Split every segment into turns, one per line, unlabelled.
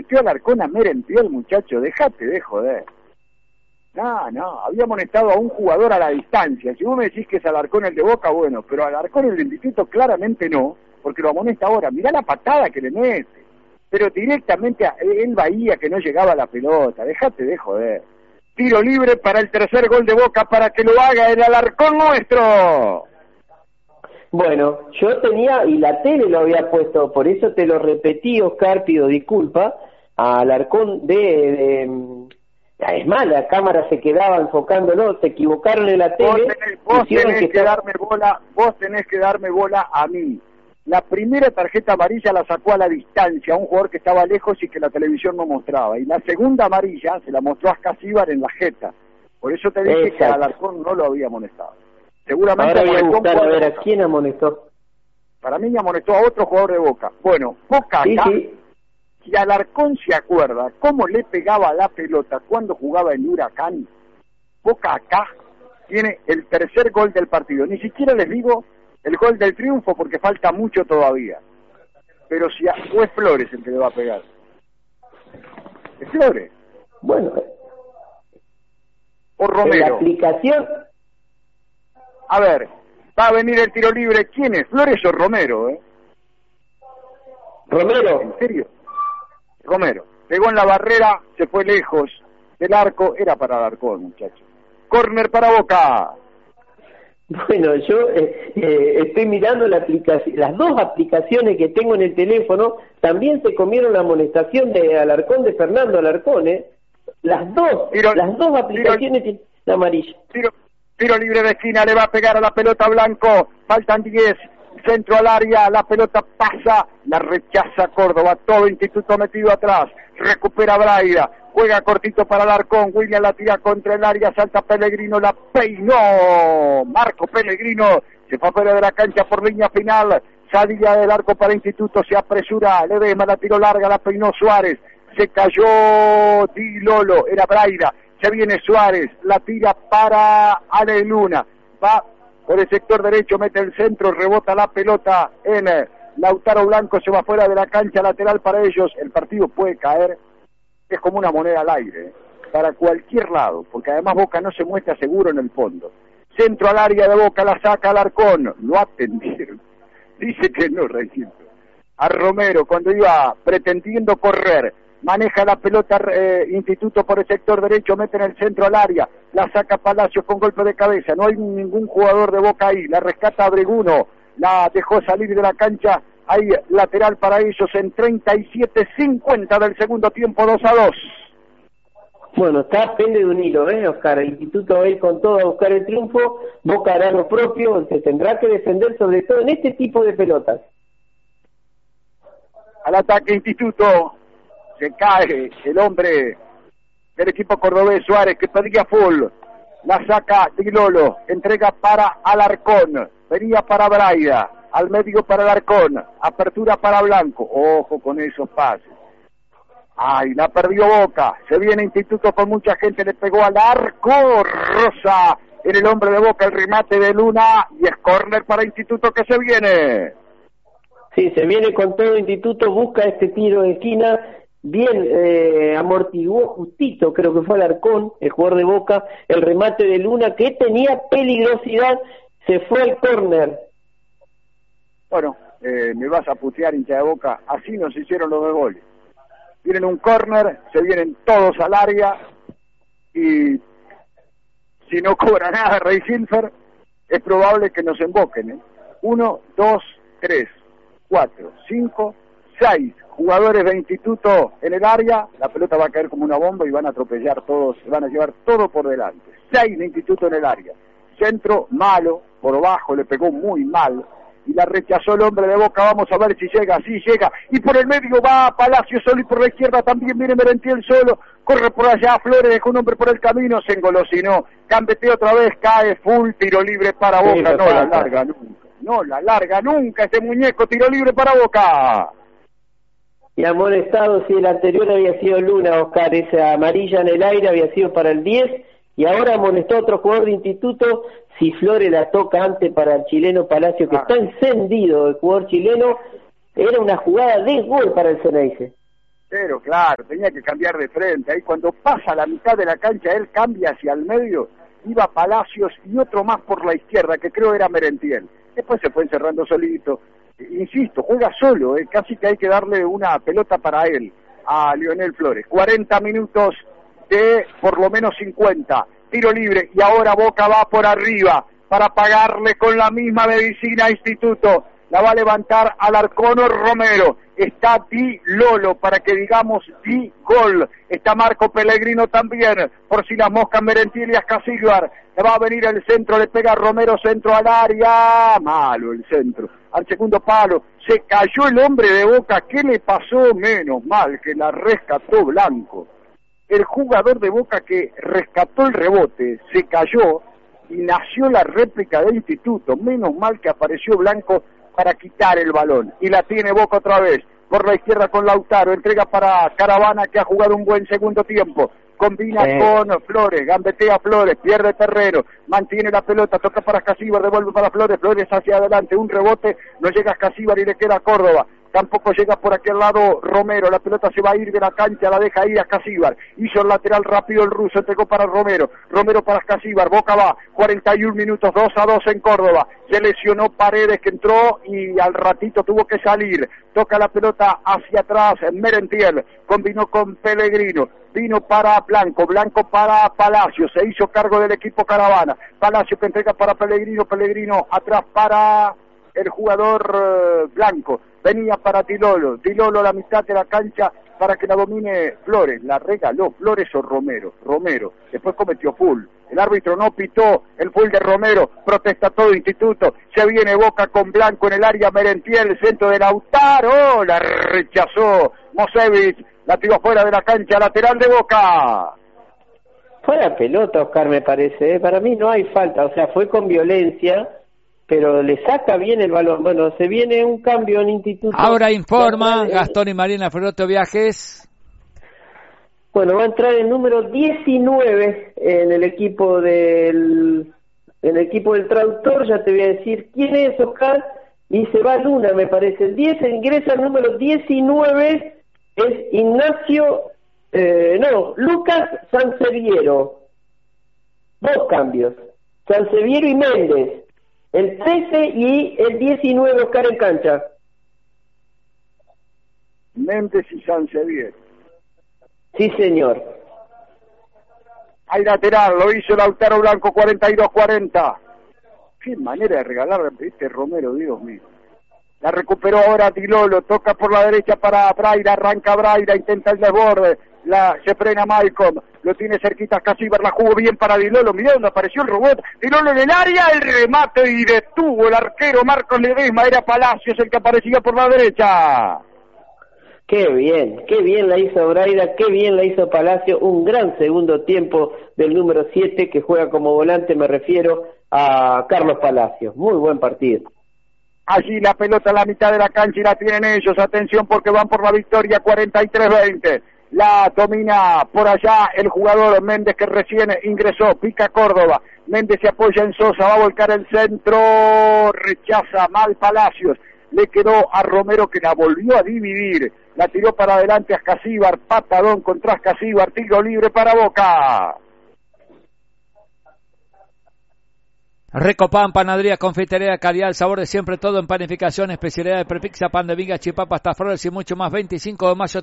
metió Alarcón a Merentiel, muchacho, dejate de joder. No, había amonestado a un jugador a la distancia. Si vos me decís que es Alarcón el de Boca, bueno, pero Alarcón el de Instituto claramente no, porque lo amonesta ahora. Mirá la patada que le mete, pero directamente a él Bahía que no llegaba a la pelota, dejate de joder. Tiro libre para el tercer gol de Boca para que lo haga el Alarcón nuestro.
Bueno, yo tenía, y la tele lo había puesto, por eso te lo repetí, Oscar, pido disculpa, a Alarcón es más, la cámara se quedaba enfocándolo, se equivocaron en la tele.
Vos tenés que darme bola a mí. La primera tarjeta amarilla la sacó a la distancia, a un jugador que estaba lejos y que la televisión no mostraba. Y la segunda amarilla se la mostró a Ascasíbar en la jeta. Por eso te dije que Alarcón no lo había amonestado. Seguramente
ahora voy a buscar a ver a quién amonestó.
Para mí amonestó a otro jugador de Boca. Bueno, Boca acá,
sí.
Si Alarcón se acuerda cómo le pegaba la pelota cuando jugaba en Huracán, Boca acá tiene el tercer gol del partido. Ni siquiera les digo el gol del triunfo porque falta mucho todavía. Pero si o es Flores el que le va a pegar. Es Flores.
Bueno.
O Romero.
La aplicación.
A ver, va a venir el tiro libre. ¿Quién es? ¿Flores o Romero?
Romero.
¿En serio? Romero. Pegó en la barrera, se fue lejos del arco. Era para Alarcón, muchacho. Córner para Boca.
Bueno, yo estoy mirando la aplicación, las dos aplicaciones que tengo en el teléfono, también se comieron la amonestación de Alarcón, de Fernando Alarcón, Las dos aplicaciones tienen la amarilla.
Tiro libre de esquina, le va a pegar a la pelota Blanco, faltan 10, centro al área, la pelota pasa, la rechaza Córdoba, todo Instituto metido atrás, recupera Braida, juega cortito para Alarcón, William la tira contra el área, salta Pellegrino, la peinó, Marco Pellegrino, se fue fuera de la cancha por línea final, salida del arco para Instituto, se apresura, Ledesma la tiró larga, la peinó Suárez, se cayó Di Lolo, era Braida, se viene Suárez, la tira para Ale Luna, va por el sector derecho, mete el centro, rebota la pelota en Lautaro Blanco, se va fuera de la cancha, lateral para ellos, el partido puede caer, es como una moneda al aire, para cualquier lado, porque además Boca no se muestra seguro en el fondo. Centro al área de Boca, la saca Alarcón, lo atendieron, dice que no, recinto. A Romero, cuando iba pretendiendo correr, maneja la pelota Instituto por el sector derecho, mete en el centro al área, la saca Palacios con golpe de cabeza, no hay ningún jugador de Boca ahí, la rescata Abreguno, la dejó salir de la cancha, hay lateral para ellos en 37:50 del segundo tiempo, 2-2.
Bueno, está pende de un hilo, Oscar, el Instituto va a ir con todo a buscar el triunfo, Boca hará lo propio, se tendrá que defender sobre todo en este tipo de pelotas.
Al ataque Instituto, se cae el hombre del equipo cordobés Suárez que pedía full, la saca Di Lolo, entrega para Alarcón, venía para Braida, al medio para Alarcón, apertura para Blanco, ojo con esos pases. Ay, la perdió Boca, se viene Instituto con mucha gente, le pegó al arco, Rosa en el hombre de Boca, el remate de Luna y es córner para Instituto que se viene.
Sí, se viene con todo Instituto, busca este tiro de esquina, bien amortiguó justito, creo que fue Alarcón, el jugador de Boca, el remate de Luna que tenía peligrosidad, se fue al córner.
Bueno, me vas a putear, hincha de Boca, así nos hicieron los 2 goles. Vienen un córner, se vienen todos al área y si no cobra nada Rey Silfer, es probable que nos emboquen. 1, 2, 3, 4, 5, 6 jugadores de Instituto en el área, la pelota va a caer como una bomba y van a atropellar todos, se van a llevar todo por delante. 6 de Instituto en el área. Centro malo, por bajo, le pegó muy mal y la rechazó el hombre de Boca. Vamos a ver si llega, sí llega, y por el medio va Palacio solo y por la izquierda también viene Merentiel solo, corre por allá Flores, dejó un hombre por el camino, se engolosinó, gambetea otra vez, cae full, tiro libre para Boca, no la larga nunca, no la larga nunca este muñeco, tiro libre para Boca.
Y amonestado, si el anterior había sido Luna, Oscar, esa amarilla en el aire había sido para el 10, y ahora amonestó a otro jugador de Instituto, si Flores la toca antes para el chileno Palacio, que está encendido el jugador chileno, era una jugada de gol para el Ceneice.
Pero claro, tenía que cambiar de frente. Ahí cuando pasa la mitad de la cancha, él cambia hacia el medio, iba Palacios y otro más por la izquierda, que creo era Merentiel. Después se fue encerrando solito. Insisto, juega solo, casi que hay que darle una pelota para él, a Lionel Flores. 40 minutos de por lo menos 50. Tiro libre y ahora Boca va por arriba para pagarle con la misma medicina a Instituto. La va a levantar Alarcón o Romero. Está Di Lolo para que digamos Di Gol. Está Marco Pellegrino también. Por si las moscas, Merentiel y Ascasilvar. Le va a venir el centro, le pega Romero, centro al área. Malo el centro. Al segundo palo. Se cayó el hombre de Boca. ¿Qué le pasó? Menos mal que la rescató Blanco. El jugador de Boca que rescató el rebote se cayó y nació la réplica de Instituto. Menos mal que apareció Blanco para quitar el balón. Y la tiene Boca otra vez. Por la izquierda con Lautaro. Entrega para Caravana, que ha jugado un buen segundo tiempo. Combina con Flores. Gambetea Flores. Pierde terreno. Mantiene la pelota. Toca para Ascasilvar. Devuelve para Flores. Flores hacia adelante. Un rebote. No llega Ascasilvar y le queda a Córdoba. Tampoco llega por aquel lado Romero. La pelota se va a ir de la cancha. La deja ir a Ascasilvar. Hizo el lateral rápido el ruso. Entregó para Romero. Romero para Ascasilvar. Boca va. 41 minutos. 2-2 en Córdoba. Se lesionó Paredes, que entró y al ratito tuvo que salir. Toca la pelota hacia atrás. Merentiel. Combinó con Pellegrino. Vino para Blanco. Blanco para Palacio. Se hizo cargo del equipo Caravana. Palacio que entrega para Pellegrino. Pellegrino atrás para el jugador Blanco. Venía para Di Lolo la mitad de la cancha para que la domine Flores. La regaló Flores o Romero. Romero. Después cometió full. El árbitro no pitó el full de Romero. Protesta todo Instituto. Se viene Boca con Blanco en el área. Merentiel, el centro de Lautaro. La rechazó Mosevich. La tiró fuera de la cancha. Lateral de Boca.
Fuera pelota, Oscar, me parece. Para mí no hay falta. O sea, fue con violencia, pero le saca bien el balón. Bueno, se viene un cambio en Instituto.
Ahora informa Gastón y Marina Feroto Viajes.
Bueno, va a entrar el número 19 en el equipo del traductor. Ya te voy a decir quién es, Oscar. Y se va Luna, me parece. El 10 ingresa el número 19. Es Ignacio, Lucas Sanseviero. Dos cambios. Sanseviero y Méndez. El 13 y el 19, Oscar, en cancha.
Méndez y Sanseviero.
Sí, señor.
Hay lateral, lo hizo Lautaro Blanco, 42-40. Qué manera de regalar, este Romero, Dios mío. La recuperó ahora Di Lolo, toca por la derecha para Braida, arranca Braida, intenta el desborde, se frena Malcolm, lo tiene cerquita Ascasilvar, la jugó bien para Di Lolo, mirá donde apareció el robot, Di Lolo en el área, el remate y detuvo el arquero Marcos Ledesma, era Palacios el que aparecía por la derecha.
Qué bien la hizo Braida, qué bien la hizo Palacio, un gran segundo tiempo del número 7 que juega como volante, me refiero a Carlos Palacios, muy buen partido.
Allí la pelota a la mitad de la cancha y la tienen ellos, atención porque van por la victoria, 43-20. La domina por allá el jugador Méndez, que recién ingresó, pica Córdoba. Méndez se apoya en Sosa, va a volcar el centro, rechaza mal Palacios. Le quedó a Romero, que la volvió a dividir. La tiró para adelante a Ascasilvar, patadón contra Ascasilvar, tiro libre para Boca.
Recopan, panadería, confitería, calidad, el sabor de siempre, todo en panificación, especialidad de prepizza, pan de viga, chipapa, hasta flores y mucho más. 25 de mayo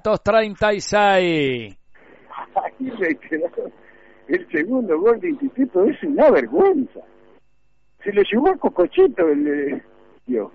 336.
Ahí le quedó el segundo gol de Instituto, es una vergüenza. Se le llevó a Cocochito Dios.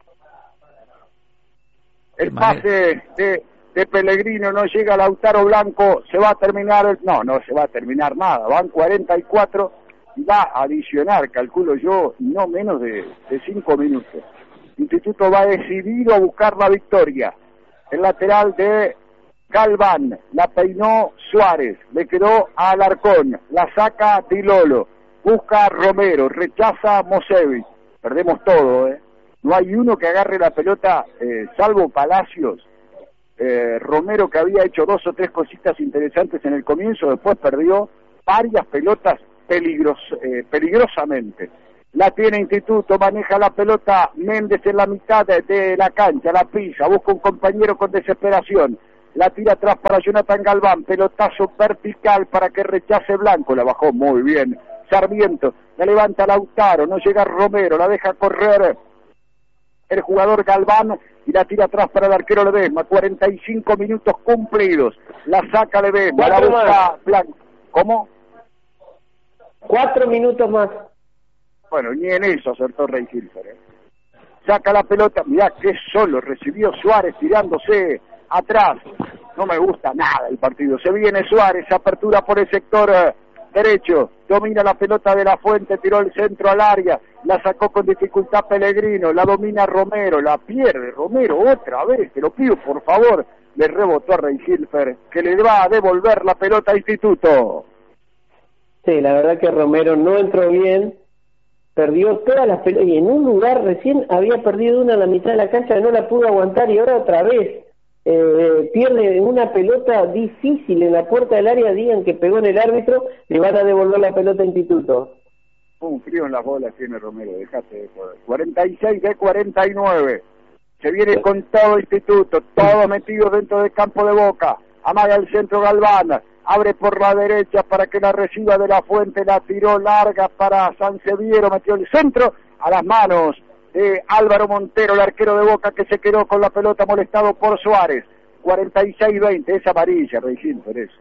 El pase de Pellegrino no llega a Lautaro Blanco, se va a terminar, no se va a terminar nada, van 44. Va a adicionar, calculo yo, no menos de 5 minutos. Instituto va decidido a buscar la victoria. El lateral de Galván, la peinó Suárez, le quedó a Alarcón, la saca Di Lolo, busca a Romero, rechaza a Mosevich. Perdemos todo, No hay uno que agarre la pelota, salvo Palacios. Romero, que había hecho 2 o 3 cositas interesantes en el comienzo, después perdió varias pelotas peligrosamente. La tiene Instituto, maneja la pelota Méndez en la mitad de la cancha, la pisa, busca un compañero con desesperación, la tira atrás para Jonathan Galván, pelotazo vertical para que rechace Blanco, la bajó muy bien Sarmiento, la levanta Lautaro, no llega Romero, la deja correr el jugador Galván y la tira atrás para el arquero Ledesma. 45 minutos cumplidos, la saca Ledesma, la busca Blanco. ¿Cómo?
4 minutos más.
Bueno, ni en eso acertó Rey Hilfer. Saca la pelota, mirá qué solo recibió Suárez tirándose atrás. No me gusta nada el partido. Se viene Suárez, apertura por el sector derecho, domina la pelota de la Fuente, tiró el centro al área, la sacó con dificultad Pellegrino, la domina Romero, la pierde Romero otra vez, te lo pido por favor, le rebotó a Rey Hilfer, que le va a devolver la pelota a Instituto.
Sí, la verdad que Romero no entró bien, perdió todas las pelotas, y en un lugar recién había perdido una a la mitad de la cancha, no la pudo aguantar, y ahora otra vez pierde una pelota difícil en la puerta del área. Digan que pegó en el árbitro, le van a devolver la pelota a Instituto.
Un frío en las bolas tiene Romero, dejate de joder. 46 de 49, se viene con todo Instituto, todo metido dentro del campo de Boca, amaga el centro Galván, abre por la derecha para que la reciba de la Fuente, la tiró larga para Sanseviero, metió el centro a las manos de Álvaro Montero, el arquero de Boca, que se quedó con la pelota molestado por Suárez. 46-20, es amarilla, Regín, por eso.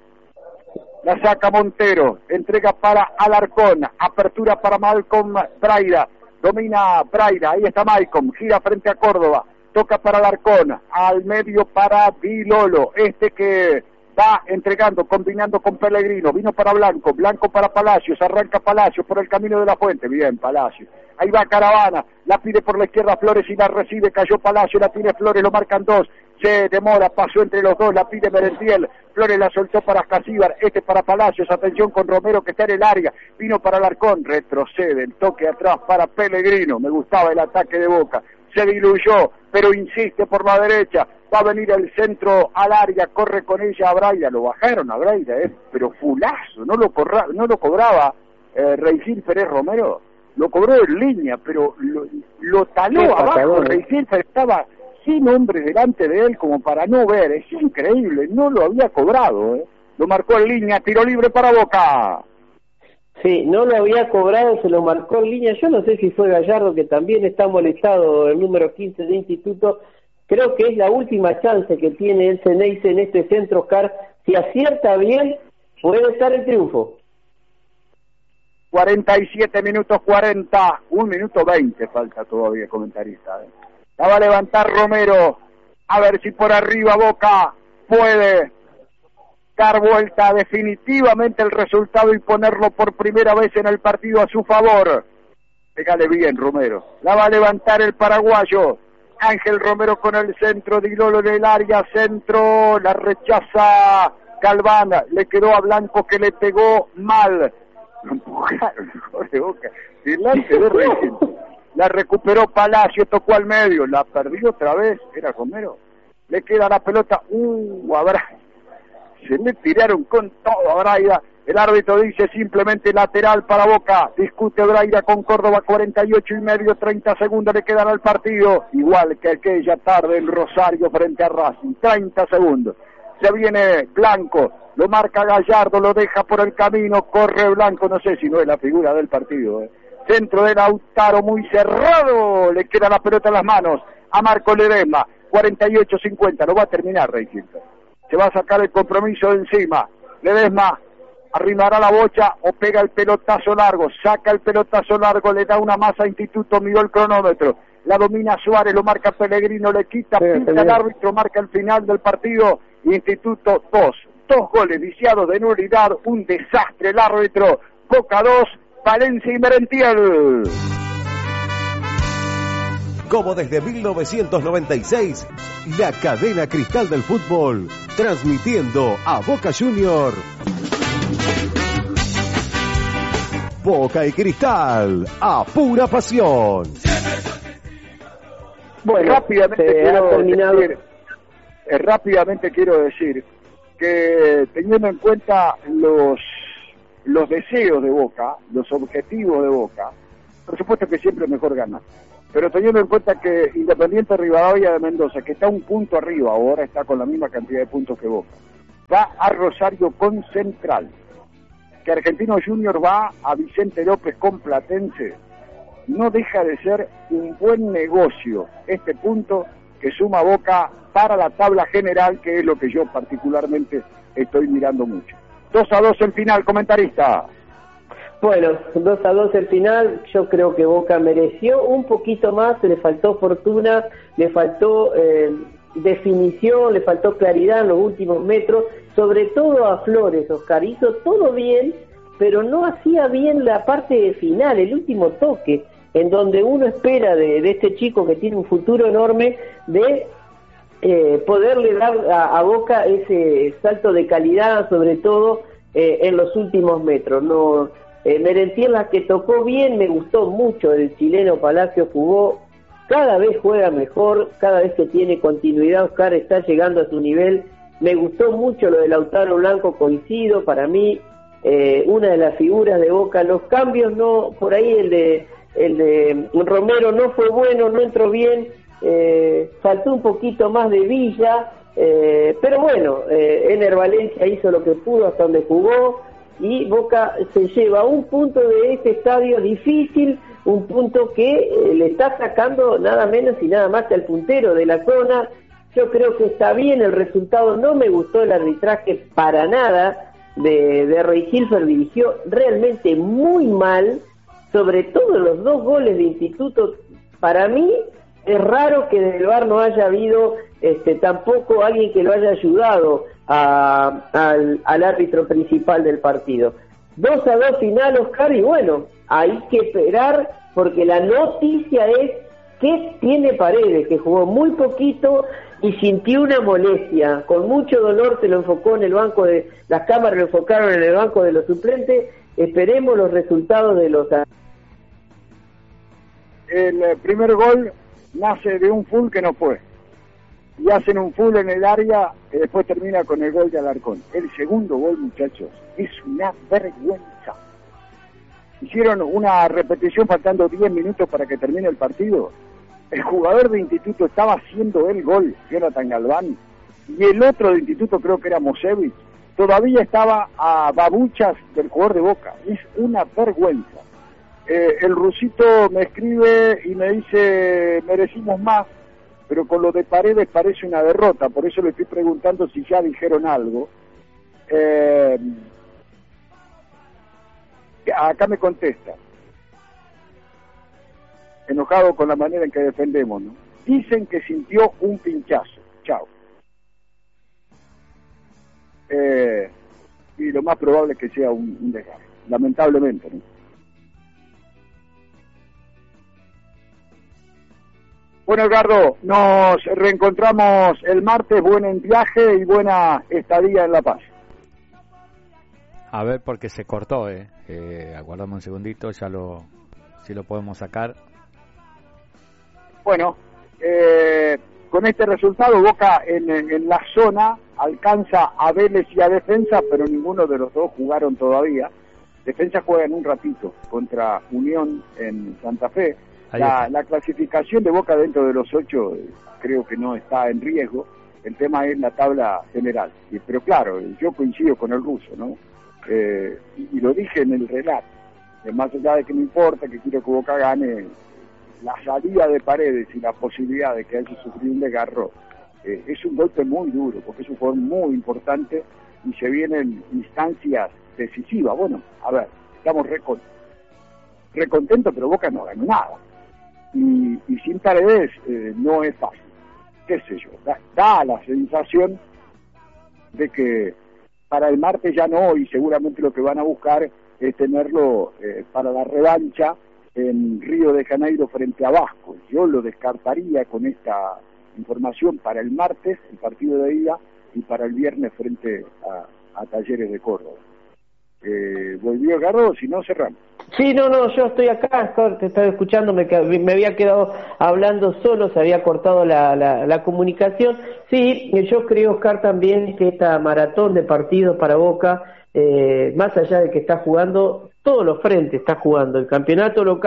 La saca Montero, entrega para Alarcón, apertura para Malcolm Braida, domina Braida, ahí está Malcolm, gira frente a Córdoba, toca para Alarcón, al medio para Di Lolo, que va entregando, combinando con Pellegrino, vino para Blanco, Blanco para Palacios, arranca Palacios por el camino de la Fuente, bien Palacios, ahí va Caravana, la pide por la izquierda Flores y la recibe, cayó Palacios, la tiene Flores, lo marcan dos, se demora, pasó entre los dos, la pide Merentiel, Flores la soltó para Casíbar, para Palacios, atención con Romero que está en el área, vino para Alarcón, retrocede, el toque atrás para Pellegrino, me gustaba el ataque de Boca, se diluyó, pero insiste por la derecha, va a venir el centro al área, corre con ella a Braida, lo bajaron a Braida, pero fulazo, no lo cobraba Rey Hilfer Romero, lo cobró en línea, pero lo taló abajo, Rey Hilfer estaba sin hombres delante de él como para no ver, es increíble, no lo había cobrado, lo marcó en línea, tiro libre para Boca.
Sí, no lo había cobrado, se lo marcó en línea, yo no sé si fue Gallardo que también está molestado, el número 15 de Instituto, creo que es la última chance que tiene el Ceneice en este centro, Oscar, si acierta bien, puede estar el triunfo.
47 minutos 40, 1 minuto 20 falta todavía, comentarista. La va a levantar Romero, a ver si por arriba Boca puede dar vuelta definitivamente el resultado y ponerlo por primera vez en el partido a su favor. Pégale bien Romero, la va a levantar el paraguayo, Ángel Romero con el centro, Di Lolo en el área, centro, la rechaza Galván, le quedó a Blanco que le pegó mal, lo empujaron, de Boca, delante de Reyes. La recuperó Palacio, tocó al medio, la perdió otra vez, era Romero, le queda la pelota, a Braida, se le tiraron con todo a Braida, el árbitro dice simplemente lateral para Boca, discute Braida con Córdoba, 48,5, 30 segundos le quedan al partido, igual que aquella tarde en Rosario frente a Racing, 30 segundos, se viene Blanco, lo marca Gallardo, lo deja por el camino, corre Blanco, no sé si no es la figura del partido, Centro de Lautaro muy cerrado, le queda la pelota en las manos a Marco Ledesma, 48-50, lo va a terminar Rey Hilfer. Se va a sacar el compromiso de encima, Ledesma arrimará la bocha o pega el pelotazo largo, saca el pelotazo largo, le da una masa a Instituto, miró el cronómetro, la domina Suárez, lo marca Pellegrino, le quita, pinta el árbitro, marca el final del partido, Instituto 2 goles viciados de nulidad, un desastre el árbitro, Boca 2, Valencia y Merentiel.
Como desde 1996, la cadena Cristal del fútbol, transmitiendo a Boca Junior. Boca y Cristal, a pura pasión.
Bueno, rápidamente quiero decir que teniendo en cuenta los deseos de Boca, los objetivos de Boca, por supuesto que siempre es mejor ganar. pero teniendo en cuenta que Independiente Rivadavia de Mendoza, que está un punto arriba, ahora está con la misma cantidad de puntos que Boca, va a Rosario con Central, que Argentino Junior va a Vicente López con Platense, no deja de ser un buen negocio este punto que suma Boca para la tabla general, que es lo que yo particularmente estoy mirando mucho. 2-2 el final, comentarista.
Bueno, 2-2 el final. Yo creo que Boca mereció un poquito más, le faltó fortuna, le faltó definición, le faltó claridad en los últimos metros, sobre todo a Flores. Oscar hizo todo bien, pero no hacía bien la parte final, el último toque, en donde uno espera de este chico que tiene un futuro enorme de poderle dar a Boca ese salto de calidad, sobre todo en los últimos metros. No, Merentiel, la que tocó bien, me gustó mucho el chileno. Palacio jugó, cada vez juega mejor, cada vez que tiene continuidad. Oscar está llegando a su nivel. Me gustó mucho lo de Lautaro Blanco, coincido, para mí una de las figuras de Boca. Los cambios no, por ahí el de Romero no fue bueno, no entró bien, faltó un poquito más de Villa, pero bueno, Ener Valencia hizo lo que pudo hasta donde jugó, y Boca se lleva un punto de este estadio difícil, un punto que le está sacando nada menos y nada más que al puntero de la zona. Yo creo que está bien el resultado, no me gustó el arbitraje para nada de Rey Hilfer, dirigió realmente muy mal, sobre todo los 2 goles de Instituto. Para mí es raro que del VAR no haya habido tampoco alguien que lo haya ayudado al árbitro principal del partido. 2-2 final, Oscar, y bueno, hay que esperar, porque la noticia es que tiene Paredes, que jugó muy poquito y sintió una molestia, con mucho dolor. Se lo enfocó en el banco de las cámaras, lo enfocaron en el banco de los suplentes. Esperemos los resultados de los...
El primer gol nace de un full que no fue, y hacen un full en el área, y después termina con el gol de Alarcón. El segundo gol, muchachos, es una vergüenza. Hicieron una repetición faltando 10 minutos para que termine el partido. El jugador de Instituto estaba haciendo el gol, Jonathan Galván, y el otro de Instituto, creo que era Mosevich, todavía estaba a babuchas del jugador de Boca. Es una vergüenza. El rusito me escribe y me dice, merecimos más, pero con lo de Paredes parece una derrota, por eso le estoy preguntando si ya dijeron algo. Acá me contesta, enojado con la manera en que defendemos, ¿no? Dicen que sintió un pinchazo. Chao. Y lo más probable es que sea un desgarre, lamentablemente, ¿no? Bueno, Edgardo, nos reencontramos el martes. Buen viaje y buena estadía en La Paz.
A ver, porque se cortó, aguardamos un segundito, si lo podemos sacar.
Bueno, con este resultado Boca en la zona alcanza a Vélez y a Defensa, pero ninguno de los dos jugaron todavía. Defensa juega en un ratito contra Unión en Santa Fe. La clasificación de Boca dentro de los 8 creo que no está en riesgo. El tema es la tabla general. Pero claro, yo coincido con el ruso, ¿no? Y lo dije en el relato. Más allá de que no importa, que quiero que Boca gane, la salida de Paredes y la posibilidad de que haya sufrido un desgarro es un golpe muy duro, porque es un jugador muy importante y se vienen instancias decisivas. Bueno, a ver, estamos recontentos, pero Boca no ganó nada. Y sin Paredes no es fácil, qué sé yo, da la sensación de que para el martes ya no, y seguramente lo que van a buscar es tenerlo para la revancha en Río de Janeiro frente a Vasco. Yo lo descartaría con esta información para el martes, el partido de ida, y para el viernes frente a Talleres de Córdoba. ¿Volvió Garro? Si no, cerramos.
Sí, no, yo estoy acá, te estaba escuchando, me había quedado hablando solo, se había cortado la comunicación. Sí, yo creo, Oscar, también que esta maratón de partidos para Boca, más allá de que está jugando todos los frentes, está jugando el campeonato local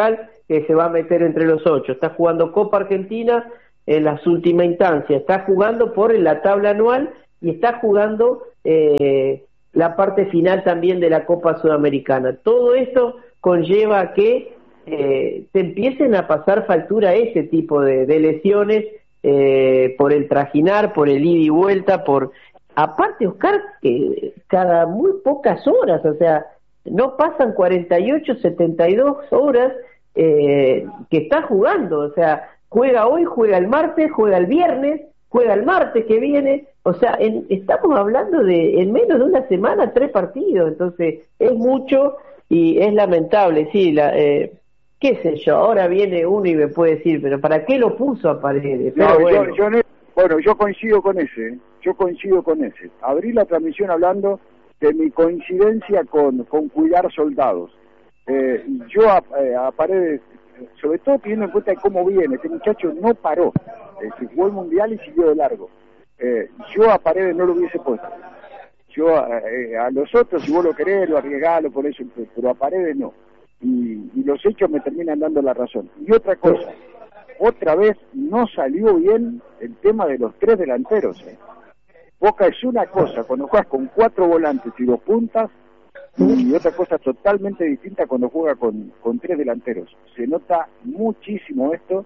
que se va a meter entre los 8, está jugando Copa Argentina en las últimas instancias, está jugando por la tabla anual y está jugando la parte final también de la Copa Sudamericana. Todo esto conlleva a que te empiecen a pasar factura ese tipo de lesiones por el trajinar, por el ida y vuelta, aparte, Oscar, que cada muy pocas horas, o sea, no pasan 48, 72 horas que está jugando, o sea, juega hoy, juega el martes, juega el viernes, juega el martes que viene, o sea, estamos hablando de en menos de una semana 3 partidos, entonces es mucho y es lamentable, sí, qué sé yo, ahora viene uno y me puede decir, pero ¿para qué lo puso a Paredes? Pero
no, bueno. Yo coincido con ese, abrí la transmisión hablando de mi coincidencia con cuidar soldados. Yo a Paredes, sobre todo teniendo en cuenta cómo viene, este muchacho no paró, se jugó el Mundial y siguió de largo. Yo a Paredes no lo hubiese puesto. Yo a los otros, si vos lo querés, lo arriesgalo por eso, pero a Paredes no. Y los hechos me terminan dando la razón. Y otra cosa, otra vez no salió bien el tema de los 3 delanteros. Boca es una cosa cuando juegas con 4 volantes y 2 puntas, y otra cosa totalmente distinta cuando juega con 3 delanteros. Se nota muchísimo esto.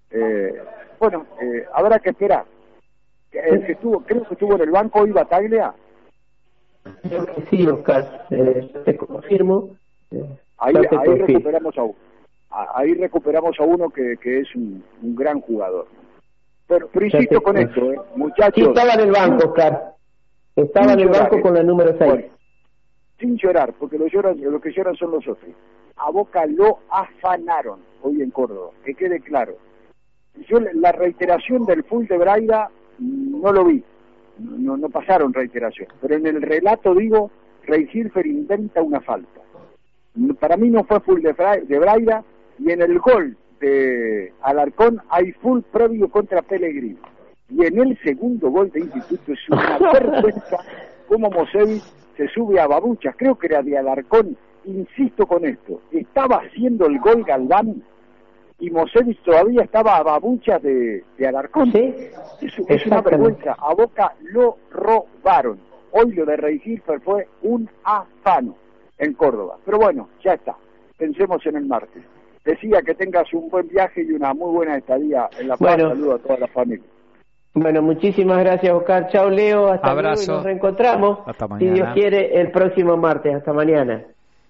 Habrá que esperar. Creo que estuvo en el banco hoy Bataglia.
Creo que sí, Oscar, te confirmo.
Ahí recuperamos a uno que es un gran jugador. Pero insisto con esto, muchachos.
Sí, estaba en el banco, Oscar. Estaba en el banco con la número 6. Bueno,
sin llorar, porque los que lloran son los otros. A Boca lo afanaron hoy en Córdoba, que quede claro. Yo la reiteración del full de Braida no lo vi. No pasaron reiteración. Pero en el relato digo, Rey Hilfer inventa una falta. Para mí no fue full de Braida, y en el gol de Alarcón hay full previo contra Pellegrini. Y en el segundo gol de Instituto es una vergüenza como Mosevich se sube a babuchas, creo que era de Alarcón, insisto con esto, estaba haciendo el gol Galván y Mosevich todavía estaba a babuchas de Alarcón.
¿Sí?
Es una vergüenza, a Boca lo robaron. Hoy lo de Rey Hilfer fue un afano en Córdoba. Pero bueno, ya está. Pensemos en el martes. Decía que tengas un buen viaje y una muy buena estadía en La Paz. Saludo a toda la familia.
Bueno, muchísimas gracias, Oscar. Chao, Leo. Hasta
abrazo.
luego y nos reencontramos.
Hasta mañana.
Si Dios quiere, el próximo martes. Hasta mañana.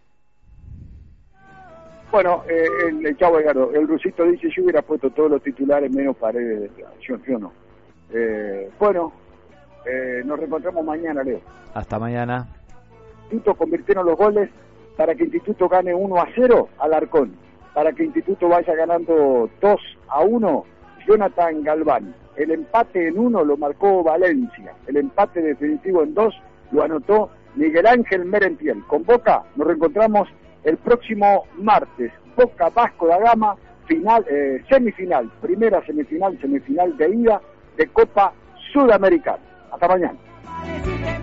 Bueno, el chavo Edgardo, el rusito dice, yo hubiera puesto todos los titulares menos Paredes. Yo no. Nos reencontramos mañana, Leo.
Hasta mañana.
Instituto convirtieron los goles para que Instituto gane 1-0 Alarcón, para que Instituto vaya ganando 2-1 Jonathan Galván. El empate en 1 lo marcó Valencia, el empate definitivo en 2 lo anotó Miguel Ángel Merentiel. Con Boca nos reencontramos el próximo martes. Boca Vasco da Gama, semifinal, primera semifinal de ida de Copa Sudamericana. Hasta mañana.